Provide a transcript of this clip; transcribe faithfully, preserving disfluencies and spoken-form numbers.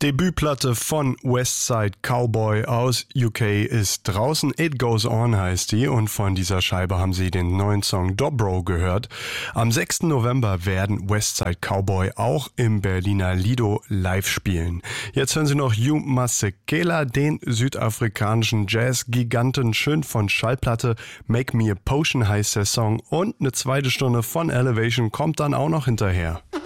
Debütplatte von Westside Cowboy aus U K ist draußen. It Goes On heißt die und von dieser Scheibe haben Sie den neuen Song Dobro gehört. Am sechsten November werden Westside Cowboy auch im Berliner Lido live spielen. Jetzt hören Sie noch Hugh Masekela, den südafrikanischen Jazz-Giganten, schön von Schallplatte. Make Me a Potion heißt der Song und eine zweite Stunde von Elevation kommt dann auch noch hinterher.